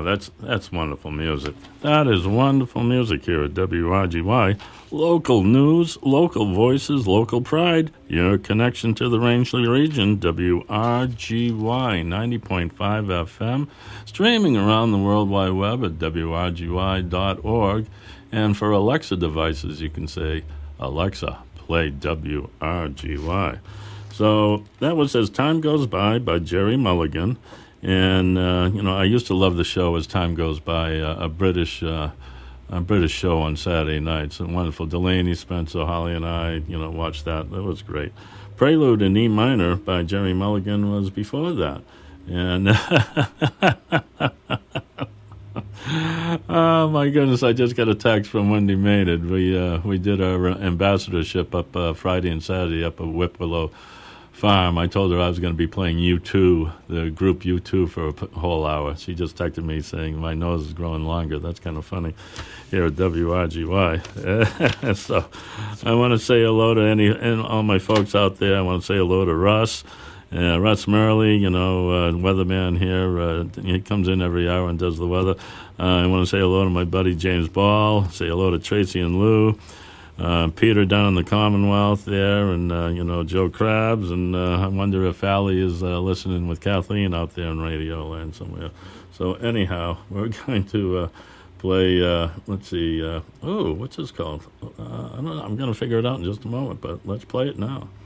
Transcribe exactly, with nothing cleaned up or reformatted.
that's that's wonderful music. That is wonderful music here at W R G Y. Local news, local voices, local pride. Your connection to the Rangeley region, W R G Y ninety point five F M. Streaming around the World Wide Web at W R G Y dot org. And for Alexa devices, you can say, Alexa, play W R G Y. So that was As Time Goes By by Jerry Mulligan. And, uh, you know, I used to love the show As Time Goes By, uh, a British uh, a British show on Saturday nights. And wonderful. Delaney, Spencer, Holly, and I, you know, watched that. That was great. Prelude in E minor by Jerry Mulligan was before that. And, oh, my goodness, I just got a text from Wendy Maynard. We, uh, we did our ambassadorship up uh, Friday and Saturday up at Whipwillow Farm. I told her I was going to be playing U two, the group U two, for a p- whole hour. She just texted me saying my nose is growing longer. That's kind of funny here at W R G Y. So I want to say hello to any and all my folks out there. I want to say hello to Russ. Uh, Russ Murley, you know, uh, weatherman here. Uh, he comes in every hour and does the weather. Uh, I want to say hello to my buddy James Ball. Say hello to Tracy and Lou. Uh, Peter down in the Commonwealth there, and, uh, you know, Joe Krabs, and uh, I wonder if Allie is uh, listening with Kathleen out there in Radio Land somewhere. So anyhow, we're going to uh, play, uh, let's see, uh, oh, what's this called? Uh, I don't know, I'm going to figure it out in just a moment, but let's play it now.